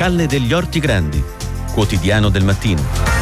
Calle degli Orti Grandi, quotidiano del mattino.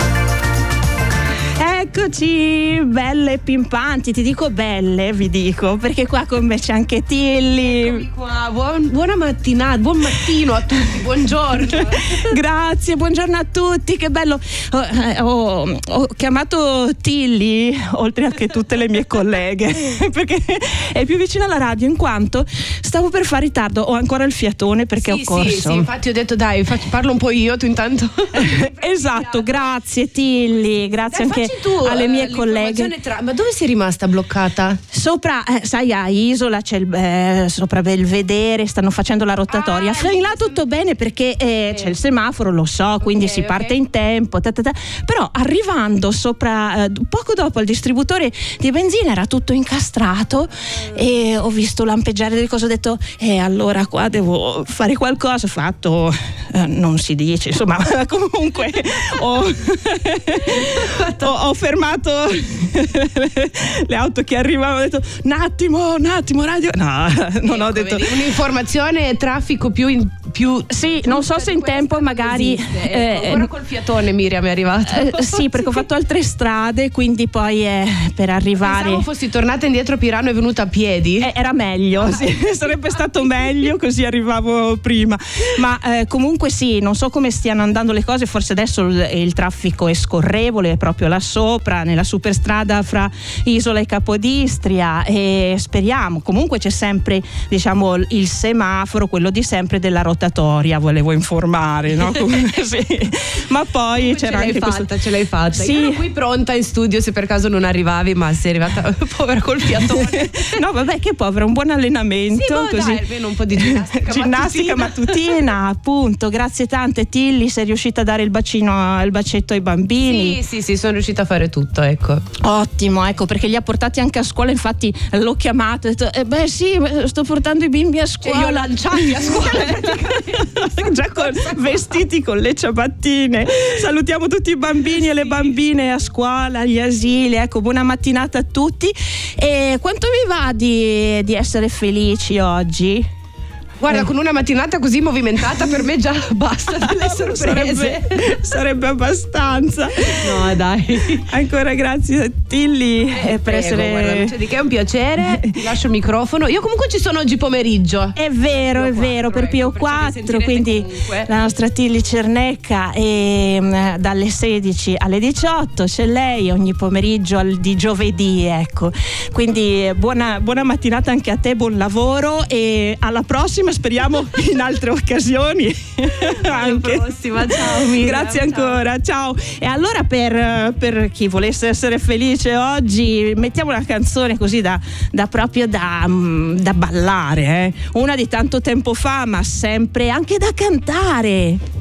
Eccoci, belle e pimpanti, ti dico belle, vi dico, perché qua con me c'è anche Tilly. Eccomi qua, buona mattinata, buon mattino a tutti, buongiorno. Grazie, buongiorno a tutti, che bello. Ho chiamato Tilly, oltre a che tutte le mie colleghe, perché è più vicina alla radio, in quanto stavo per fare ritardo, ho ancora il fiatone perché ho corso. Sì, infatti ho detto dai, parlo un po' io, tu intanto. Esatto, grazie Tilly, grazie anche alle mie colleghe. Ma dove sei rimasta bloccata? Sopra, sai, a Isola c'è sopra Belvedere, stanno facendo la rotatoria. Fin là tutto bene perché c'è il semaforo, lo so, quindi si parte in tempo. Però arrivando sopra, poco dopo al distributore di benzina era tutto incastrato e ho visto lampeggiare delle cose, ho detto allora qua devo fare qualcosa. Ho fatto, non si dice, insomma, comunque ho fermato le auto che arrivavano, ho detto un attimo radio, no, non ho detto, vedi, un'informazione traffico più sì, non so se in tempo magari ora col fiatone Miriam è arrivata. sì, perché ho fatto altre strade, quindi poi per arrivare. Pensavo fossi tornata indietro a Pirano e venuta a piedi. Era meglio, sì, sarebbe stato meglio, così arrivavo prima. Ma comunque sì, non so come stiano andando le cose, forse adesso il traffico è scorrevole proprio là sopra, nella superstrada fra Isola e Capodistria, e speriamo. Comunque c'è sempre, diciamo, il semaforo, quello di sempre della rotatoria, volevo informare, no? Sì. Ma poi c'era anche ce l'hai fatta. Sì. Io ero qui pronta in studio se per caso non arrivavi, ma sei arrivata povera col fiatone. No, vabbè, che povera, un buon allenamento. Sì, così. Dai, almeno un po' di ginnastica mattutina, appunto. Grazie tante Tilly, sei riuscita a dare il bacetto ai bambini. Sì, sono riuscita a fare tutto, ecco. Ottimo, ecco, perché li ha portati anche a scuola, infatti l'ho chiamato e ho detto sì, sto portando i bimbi a scuola. Cioè, io lanciati a scuola già vestiti con le ciabattine. Salutiamo tutti i bambini e le bambine a scuola, agli asili, ecco, buona mattinata a tutti. E quanto vi va di essere felici oggi? Guarda, con una mattinata così movimentata per me già basta delle sorprese. Sarebbe abbastanza. No, dai. Ancora grazie Tilly per essere. Guarda, cioè, di che è un piacere. Ti lascio il microfono. Io comunque ci sono oggi pomeriggio. È vero, per Pio 4, quindi comunque la nostra Tilly Cernecca dalle 16 alle 18 c'è lei ogni pomeriggio di giovedì, ecco. Quindi buona mattinata anche a te, buon lavoro e alla prossima, speriamo in altre occasioni. Anche. Alla prossima, ciao Miriam. Grazie ancora, ciao. E allora per chi volesse essere felice oggi mettiamo una canzone così da ballare, una di tanto tempo fa, ma sempre anche da cantare.